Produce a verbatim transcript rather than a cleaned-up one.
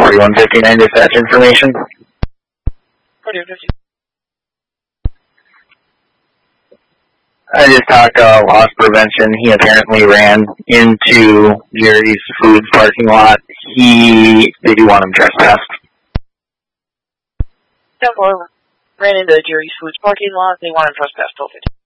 forty-one fifty-nine dispatch information. forty-one fifty. I just talked to uh, loss prevention. He apparently ran into Jerry's Foods parking lot. He, they do want him trespassed. ten four ran into Jerry's Foods parking lot. They want him trespassed. twelve fifty.